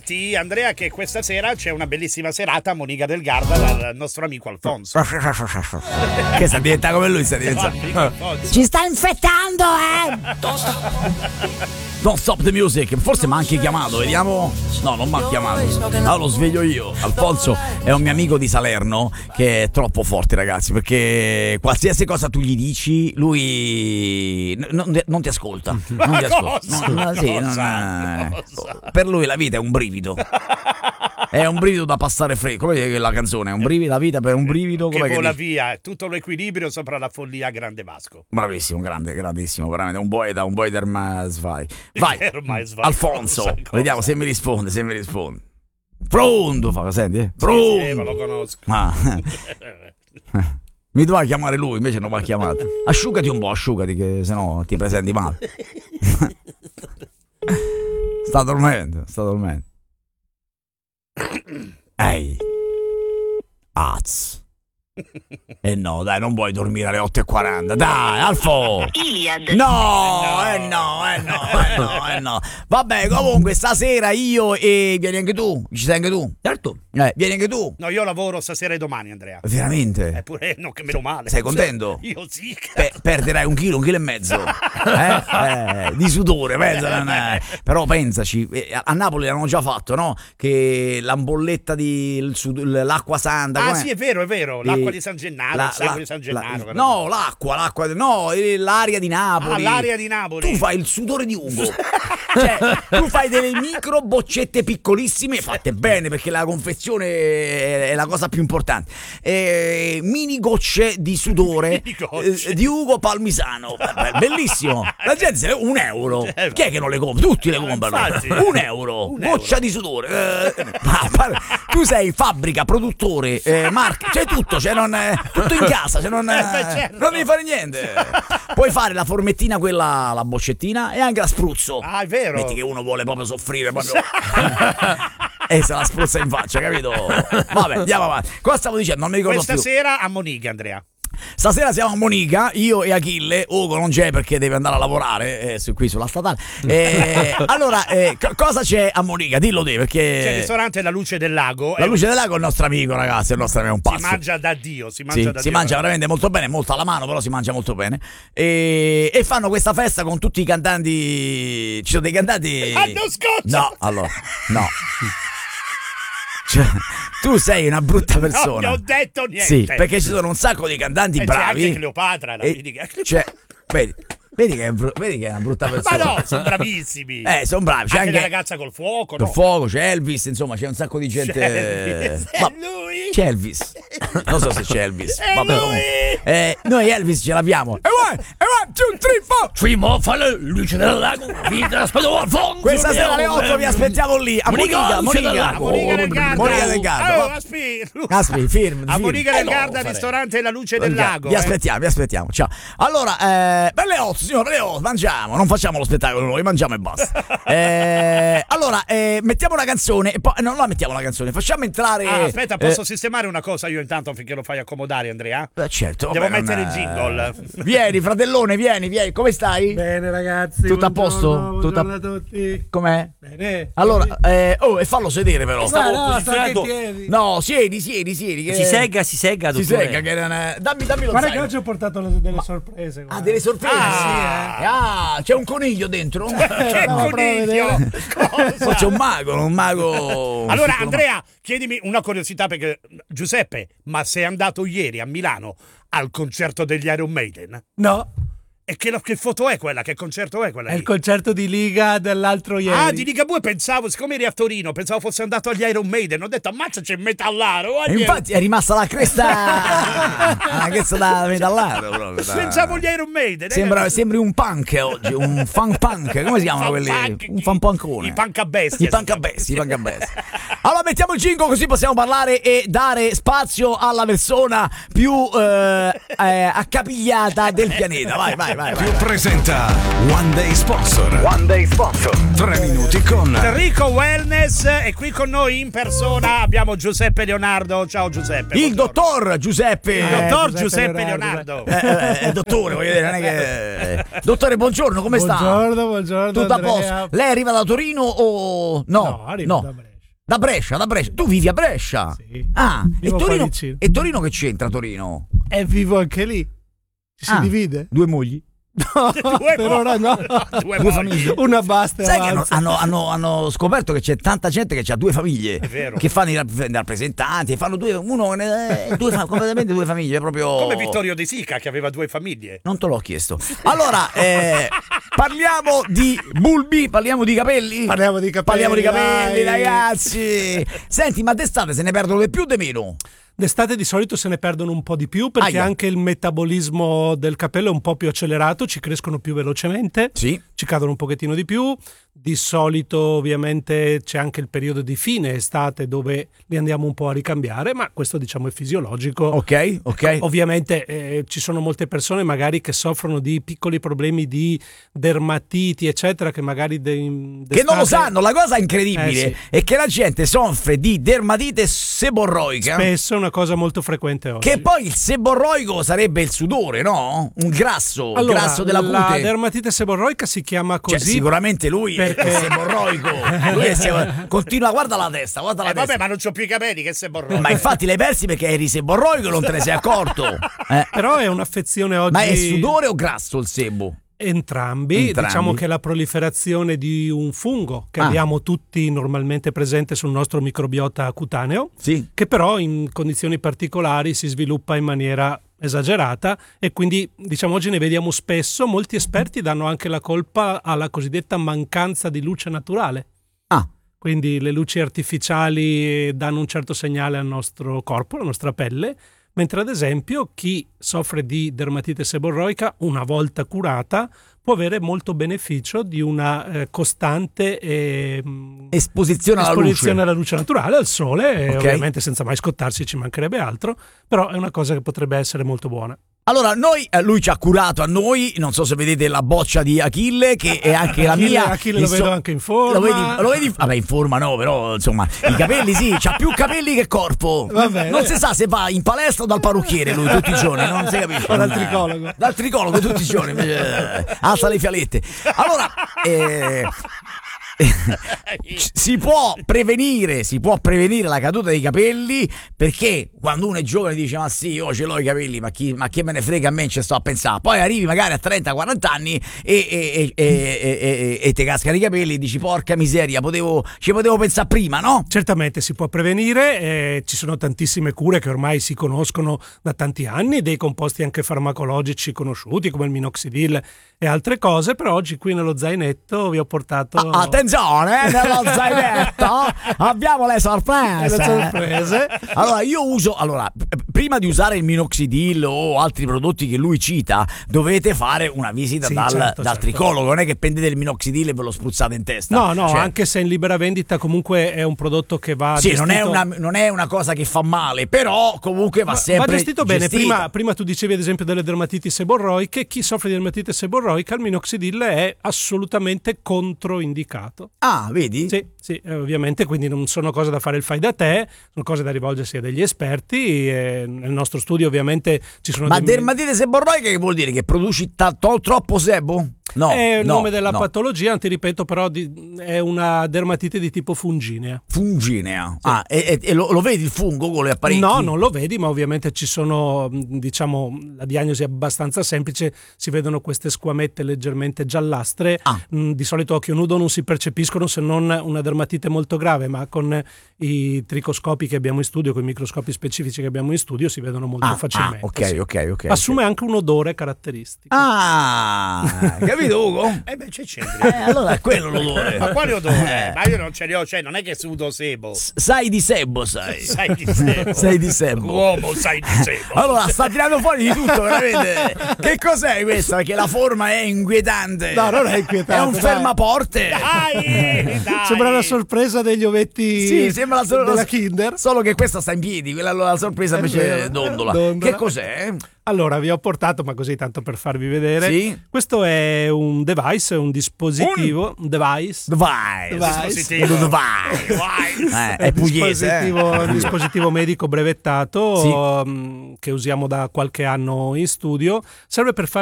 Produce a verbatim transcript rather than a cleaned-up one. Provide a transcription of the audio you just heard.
metti, Andrea, che questa sera c'è una bellissima serata a Moniga del Garda dal nostro amico Alfonso. Che sta diventando come lui, sta diventando. Ci sta infettando, eh! Don't stop the music. Forse mi ha anche chiamato, vediamo. No, non mi ha chiamato. Allora lo sveglio io. Alfonso è un mio amico di Salerno che è troppo forte, ragazzi, perché qualsiasi cosa tu gli dici, lui non, non ti ascolta. Non ti ascolta. No, no, sì, non, per lui la vita è un brivido. È un brivido da passare freddo. Come è la canzone? È un brivido, la vita per un brivido. Che come vola che via, tutto l'equilibrio sopra la follia, grande Vasco. Bravissimo, grande, grandissimo, veramente un poeta, un poeta vai. Vai, Alfonso, vediamo se mi risponde, se mi risponde. Pronto, fa, senti, eh? Pronto. Sì, sì, ma lo conosco. Ah. Mi doveva chiamare lui, invece non mi ha chiamato. Asciugati un po', asciugati, che sennò ti presenti male. Sta dormendo, sta dormendo. Ehi. Az. E eh no, dai, non vuoi dormire alle otto e quaranta. Dai, Alfo. Iliad. No, eh no, eh no, eh no, eh no. Vabbè, comunque stasera io e vieni anche tu. Ci sei anche tu? Certo. Eh, vieni anche tu. No, io lavoro stasera e domani, Andrea. Veramente? Eppure, no, che meno male. Sei contento? Io sì. Pe- perderai un chilo, un chilo e mezzo. Eh? Eh, di sudore, pensa. Non è. Però pensaci, a Napoli l'hanno già fatto, no? Che l'ambolletta di il sud- l'acqua santa. Ah, com'è? sì, è vero, è vero. L'acqua E di San Gennaro, la- il sangue la- di San Gennaro. la- no, l'acqua, l'acqua, no, eh, l'aria di Napoli. Ah, l'aria di Napoli. Tu fai il sudore di Ugo. Cioè, tu fai delle micro boccette piccolissime, fatte bene perché la confezione è la cosa più importante. Eh, mini gocce di sudore Mini gocce. eh, di Ugo Palmisano. Bellissimo. La gente se ne- un euro. Chi è che non le compra? Tutti le comprano. infatti. Un euro. Un Goccia euro. di sudore. Eh, ma- ma- tu sei fabbrica, produttore, eh, marca, c'è tutto, c'è non, eh, tutto in casa, c'è non, Eh, beh, certo. non devi fare niente. Puoi fare la formettina, quella, la boccettina e anche la spruzzo. Ah, è vero. Metti che uno vuole proprio soffrire proprio. E se la spruzza in faccia, capito? Vabbè, andiamo avanti. Cosa stavo dicendo? Non mi ricordo Questa più. sera a Moniga, Andrea. Stasera siamo a Monica, io e Achille. Ugo non c'è perché deve andare a lavorare eh, su, qui sulla statale. Eh, allora, eh, co- cosa c'è a Monica? Dillo te, perché C'è il ristorante La Luce del Lago. La È- Luce del Lago è il nostro amico, ragazzi, è il nostro amico, è un Si pazzo. mangia da Dio, si mangia Sì, da si Dio. mangia veramente molto bene, molto alla mano, però si mangia molto bene. E, e fanno questa festa con tutti i cantanti. Ci sono dei cantanti. Anno scorso! No, allora, no. Cioè, tu sei una brutta persona. Non ho detto niente. Sì, perché ci sono un sacco di cantanti E c'è bravi. anche Cleopatra, la E- vedi che- cioè, vedi, vedi che è, bru- vedi che è una brutta Ma persona. no, sono bravissimi. Eh, sono bravi. C'è anche, anche la ragazza col fuoco, col no? fuoco, c'è Elvis, insomma, c'è un sacco di gente. C'è Elvis, è Ma- lui? C'è Elvis. Non so se c'è Elvis. È Vabbè, lui! comunque. Eh, noi Elvis ce l'abbiamo. E one, e one, two, three, four. Three more, falla luce del lago, vi aspetto Alfonso. Questa sera alle otto vi aspettiamo lì a Monica, Monica, Monica. A Moniga del Garda. Monica del Garda. Oh, aspi- Aspi, firm, A firm. Moniga del Eh no, Garda, farei. ristorante La Luce del Lago. Vi eh. aspettiamo, vi aspettiamo. Ciao. Allora, eh, per le otto, signore, per le otto, mangiamo. Non facciamo lo spettacolo noi, mangiamo e basta. Eh, allora, eh, mettiamo una canzone e poi no, non la mettiamo la canzone, facciamo entrare. Ah, aspetta, posso eh, sistemare una cosa io intanto finché lo fai accomodare, Andrea? eh, certo. Devo vabbè, mettere non il è- jingle. Vieni, fratellone, vieni, vieni. Come stai? Bene ragazzi, Tutto a posto? buongiorno, Tutto a- buongiorno a tutti. Com'è? Bene. Allora, eh, oh, e fallo sedere però. Ma no, così sto anche in freddo. piedi. No, siedi, siedi, siedi. Che... Si segga, si segga, Si dottore. segga, che non è... Dammi, dammi lo Guarda che zaino. oggi ho portato le- delle sorprese. Ah, guarda. delle sorprese? Ah, Ah, c'è un coniglio dentro? Che Andiamo a coniglio! vedere. Cosa? C'è un mago, un mago. un Allora, piccolo Andrea, chiedimi una curiosità perché Giuseppe, ma sei andato ieri a Milano al concerto degli Iron Maiden? No, E che, che foto è quella? Che concerto è quella? è lì? il concerto di Liga dell'altro ieri. Ah, di Ligabue pensavo, siccome eri a Torino, pensavo fosse andato agli Iron Maiden. Ho detto, ammazza, c'è Metallaro. E infatti è rimasta la cresta. La cresta da metallaro proprio. da- Pensavo gli Iron Maiden. eh. Sembra, sembri un punk oggi, un fan punk. Come si chiamano Fan quelli? punk, Un fan punkone. I punk a bestia. I punk a bestia, i punk a bestia. Allora mettiamo il jingle così possiamo parlare e dare spazio alla persona più eh, eh, accapigliata del pianeta. Vai, vai, vai, vai. Presenta One Day Sponsor. One Day Sponsor. Tre minuti con Rico Wellness è qui con noi in persona. Abbiamo Giuseppe Leonardo. Ciao Giuseppe. Il buongiorno. dottor Giuseppe. Il dottor Giuseppe Giuseppe Leonardo. Leonardo. Eh, eh, eh, dottore, voglio dire, non è che. Dottore, buongiorno, come sta? Buongiorno, buongiorno. Tutto a Andrea. posto. Lei arriva da Torino o. No, No, arrivo da Brescia. Da Brescia, da Brescia. Tu vivi a Brescia? Sì. Ah, e Vivo qua Torino, vicino. e Torino che c'entra Torino? E vivo anche lì. Ci si Ah, divide? Due mogli? No, Due per mo- ora no. Due Due mogli. famiglie? Una basta e Sai che hanno, avanza. hanno- hanno- hanno scoperto che c'è tanta gente che ha due famiglie. È vero. Che fanno i rapp- i rappresentanti, e fanno due, uno, eh, due fa- completamente due famiglie, proprio. Come Vittorio De Sica che aveva due famiglie. Non te l'ho chiesto. Allora, eh, parliamo di bulbi, parliamo di capelli? Parliamo di capelli, Parliamo di capelli, dai. ragazzi. Senti, ma d'estate se ne perdono di più o di meno? D'estate di solito se ne perdono un po' di più perché Aia. anche il metabolismo del capello è un po' più accelerato, ci crescono più velocemente, Sì. ci cadono un pochettino di più. Di solito ovviamente c'è anche il periodo di fine estate dove li andiamo un po' a ricambiare, ma questo diciamo è fisiologico. Ok, ok. Ovviamente eh, ci sono molte persone magari che soffrono di piccoli problemi di dermatiti eccetera che magari de- Che non lo d'estate- sanno, la cosa incredibile Eh, sì. è che la gente soffre di dermatite seborroica. spesso è una cosa molto frequente oggi. Che poi il seborroico sarebbe il sudore, no? Un grasso, il Allora, grasso della la cute. dermatite seborroica si chiama Cioè, così sicuramente lui perché- è seborroico. Lui è sebo- continua, guarda la testa, guarda la Eh, vabbè, testa. ma non c'ho più i capelli, che se borrò. Ma infatti l'hai persi perché eri seborroico e non te ne sei accorto. Eh. però è un'affezione oggi Ma è sudore o grasso il sebo? entrambi. Entrambi. Diciamo che la proliferazione di un fungo che Ah. abbiamo tutti normalmente presente sul nostro microbiota cutaneo, Sì. che però in condizioni particolari si sviluppa in maniera esagerata e quindi diciamo oggi ne vediamo spesso. Molti esperti danno anche la colpa alla cosiddetta mancanza di luce naturale. Ah, Quindi le luci artificiali danno un certo segnale al nostro corpo, alla nostra pelle, mentre ad esempio chi soffre di dermatite seborroica, una volta curata, può avere molto beneficio di una eh, costante eh, esposizione alla esposizione luce. alla luce naturale, al sole, e Ok. ovviamente senza mai scottarsi, ci mancherebbe altro, però è una cosa che potrebbe essere molto buona. Allora, noi, eh, lui ci ha curato a noi, non so se vedete la boccia di Achille, che è anche la Achille- mia. Achille lo Inso- vedo anche in forma. Lo vedi, lo vedi? Vabbè, in forma no, però insomma, i capelli sì, c'ha più capelli che corpo. Va bene. Non si sa se va in palestra o dal parrucchiere lui tutti i giorni, non si capisce. O dal Non- tricologo. Dal tricologo tutti i giorni, invece, eh, alza le fialette. Allora, eh, si può prevenire, si può prevenire la caduta dei capelli, perché quando uno è giovane dice ma sì, io ce l'ho i capelli, ma chi, ma chi me ne frega, a me ci sto a pensare. Poi arrivi magari a trenta quaranta anni e, e, e, e, e, e, e ti cascano i capelli e dici porca miseria, potevo, ci potevo pensare prima, no? Certamente si può prevenire, eh, ci sono tantissime cure che ormai si conoscono da tanti anni, dei composti anche farmacologici conosciuti come il minoxidil e altre cose, però oggi qui nello zainetto vi ho portato Ah, attenzione, eh, nello zainetto abbiamo le sorprese. le sorprese. Allora, io uso. Allora, p- prima di usare il minoxidil o altri prodotti che lui cita, dovete fare una visita Sì, dal, certo, dal certo. tricologo. Non è che prendete il minoxidil e ve lo spruzzate in testa. No, no, Cioè, anche se in libera vendita comunque è un prodotto che va Sì, non è, gestito- una, non è una cosa che fa male, però comunque va Va- sempre va gestito bene. gestita. Prima, prima tu dicevi ad esempio delle dermatiti seborroiche. Chi soffre di dermatite seborroica, il minoxidil è assolutamente controindicato. Ah, vedi? Sì, sì, eh, ovviamente, quindi non sono cose da fare il fai da te, sono cose da rivolgersi a degli esperti. E nel nostro studio ovviamente ci sono Ma dei dermatite seborroica che vuol dire? Che produci ta- to- troppo sebo? No, è il no, nome della no. patologia, ti ripeto, però di- è una dermatite di tipo funginea. Funginea. Ah, e, e- e lo, lo vedi il fungo con le apparecchi? No, non lo vedi, ma ovviamente ci sono, mh, diciamo, la diagnosi è abbastanza semplice, si vedono queste squamette leggermente giallastre, Ah. mh, di solito a occhio nudo non si percepiscono se non una dermatite molto grave, ma con i tricoscopi che abbiamo in studio, con i microscopi specifici che abbiamo in studio si vedono molto Ah, facilmente. ah, ok, sì. ok, ok. Assume anche un odore caratteristico. Ah, capito Ugo? Eh beh, c'è c'entra. Eh, allora è quello l'odore. Ma quale odore? Eh. Ma io non ce li ho, cioè non è che sudo sebo. S- Sai di sebo, sai. Sai di sebo. Sei di sebo. Uomo, sai di sebo. Allora, sta tirando fuori di tutto, veramente. Che cos'è questa? Perché la forma è inquietante. No, non è inquietante, È un dai. fermaporte. Dai, dai. Sembra la sorpresa degli ovetti Sì, sembra la sor- della Kinder. Solo che questa sta in piedi, quella la sorpresa È invece vero, è dondola. dondola. Che cos'è? Allora, vi ho portato, ma così tanto per farvi vedere. Sì. Questo è un device, un dispositivo, un device. Device. Device. Dispositivo. Un device. Eh, è un pugliese. dispositivo, eh. un dispositivo medico brevettato Sì. um, che usiamo da qualche anno in studio. Serve per fare